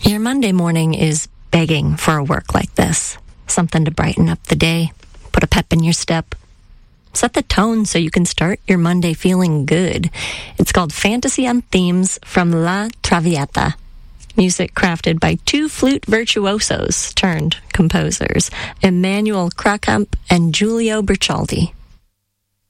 Your Monday morning is begging for a work like this. Something to brighten up the day, put a pep in your step. Set the tone so you can start your Monday feeling good. It's called Fantasy on Themes from La Traviata. Music crafted by two flute virtuosos turned composers, Emmanuel Krakamp and Giulio Bercialdi.